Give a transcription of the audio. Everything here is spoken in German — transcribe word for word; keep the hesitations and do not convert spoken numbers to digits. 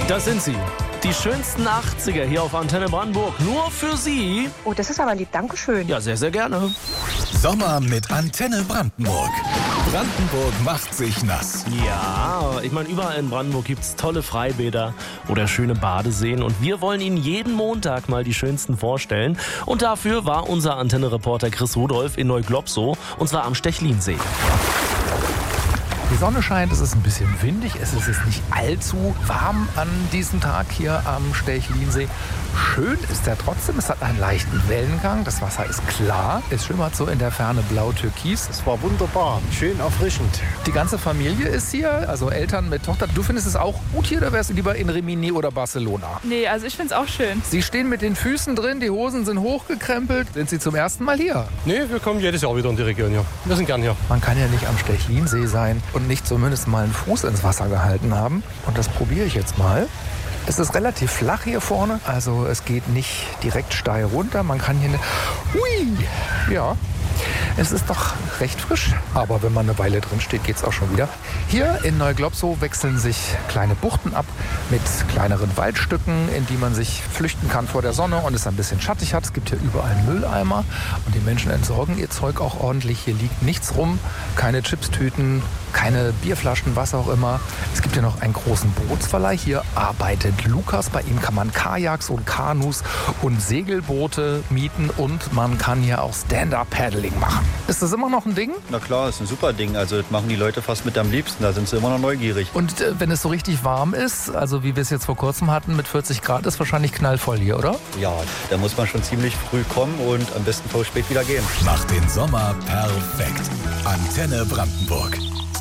Das sind sie. Die schönsten achtziger hier auf Antenne Brandenburg. Nur für Sie. Oh, das ist aber lieb. Dankeschön. Ja, sehr, sehr gerne. Sommer mit Antenne Brandenburg. Brandenburg macht sich nass. Ja, ich meine, überall in Brandenburg gibt es tolle Freibäder oder schöne Badeseen. Und wir wollen Ihnen jeden Montag mal die schönsten vorstellen. Und dafür war unser Antenne-Reporter Chris Rudolph in Neuglobsow. Und zwar am Stechlinsee. Die Sonne scheint, es ist ein bisschen windig, es ist jetzt nicht allzu warm an diesem Tag hier am Stechlinsee. Schön ist er trotzdem, es hat einen leichten Wellengang, das Wasser ist klar, es schimmert so in der Ferne blau-türkis. Es war wunderbar, schön erfrischend. Die ganze Familie ist hier, also Eltern mit Tochter. Du findest es auch gut hier oder wärst du lieber in Rimini oder Barcelona? Nee, also ich finde es auch schön. Sie stehen mit den Füßen drin, die Hosen sind hochgekrempelt. Sind Sie zum ersten Mal hier? Nee, wir kommen jedes Jahr wieder in die Region hier. Wir sind gern hier. Man kann ja nicht am Stechlinsee sein und nicht zumindest mal einen Fuß ins Wasser gehalten haben. Und das probiere ich jetzt mal. Es ist relativ flach hier vorne, also es geht nicht direkt steil runter. Man kann hier eine... Hui! Ja, es ist doch recht frisch. Aber wenn man eine Weile drin steht, geht es auch schon wieder. Hier in Neuglobsow wechseln sich kleine Buchten ab mit kleineren Waldstücken, in die man sich flüchten kann vor der Sonne und es ein bisschen schattig hat. Es gibt hier überall Mülleimer und die Menschen entsorgen ihr Zeug auch ordentlich. Hier liegt nichts rum, keine Chipstüten, keine Bierflaschen, was auch immer. Es gibt hier noch einen großen Bootsverleih. Hier arbeitet Lukas. Bei ihm kann man Kajaks und Kanus und Segelboote mieten und man kann hier auch Stand-Up-Paddling machen. Ist das immer noch ein Ding? Na klar, ist ein super Ding. Also das machen die Leute fast mit am liebsten. Da sind sie immer noch neugierig. Und äh, wenn es so richtig warm ist, also wie wir es jetzt vor kurzem hatten mit vierzig Grad, ist wahrscheinlich knallvoll hier, oder? Ja, da muss man schon ziemlich früh kommen und am besten voll spät wieder gehen. Macht den Sommer perfekt. Antenne Brandenburg.